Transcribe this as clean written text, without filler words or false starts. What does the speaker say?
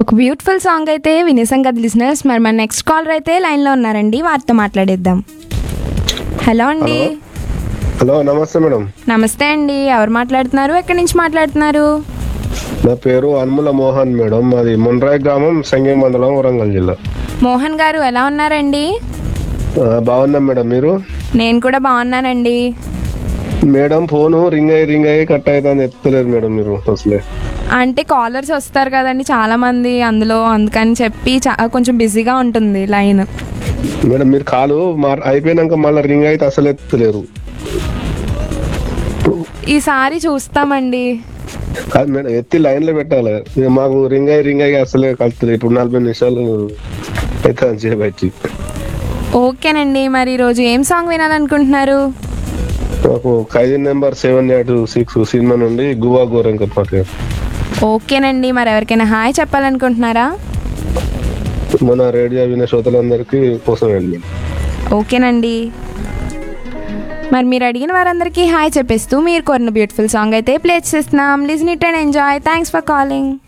ఒక beautiful song అయితే వినేసాం కదా లిజనర్స్. మరి మన నెక్స్ట్ కాలర్ అయితే లైన్లో ఉన్నారండి, వారితో మాట్లాడేద్దాం. హలో అండి. హలో, నమస్తే మేడం. నమస్తే అండి, ఎవరు మాట్లాడుతున్నారు, ఎక్కడి నుంచి మాట్లాడుతున్నారు? నా పేరు అన్ముల మోహన్ మేడం. మాది మున్రాయ్ గ్రామం, సంగే మండలం, వరంగల్ జిల్లా. మోహన్ గారు ఎలా ఉన్నారండి? బాగున్నాం మేడం. మీరు? నేను కూడా బాగున్నానండి. మేడం ఫోను రింగ్ అయ్యి కట్ అవుతుంది, ఎత్తలేరు మేడం మీరు అసలే. అంటే కాలర్స్ వస్తారు కదండి చాలా మంది అందులో, అందుకని చెప్పి కొంచెం బిజీగా ఉంటుంది లైన్. మేడం మీరు కాలు అయిపోయినాక మళ్ళీ రింగ్ అయితే అసలు ఎత్తలేరు. ఈసారి చూస్తామండి. కాదు మేడం, ఎత్తి లైన్ లో పెట్టాలి. మాకు రింగ్ అయ్యి అసలే కలుతుంది. ఇప్పుడు 40 నిమిషాలు అయితే చేయబట్టి. ఓకేనండి, మరి ఈరోజు ఏం సాంగ్ వినాలనుకుంటున్నారు? మాకు ఖైదీ నెంబర్ 786 సినిమా నుండి గువా గోరంక పాట. ఓకేనండి, మరి ఎవరికైనా హాయ్ చెప్పాలనుకుంటున్నారా? మన రేడియో వినే శ్రోతలందరికీ కోసం వెళ్ళి. ఓకేనండి, మరి మీరు అడిగిన వారందరికీ హాయ్ చెప్పేస్తూ మీరు కోరిన బ్యూటిఫుల్ సాంగ్ అయితే ప్లే చేస్తున్నాం. Listen it and enjoy. Thanks for calling.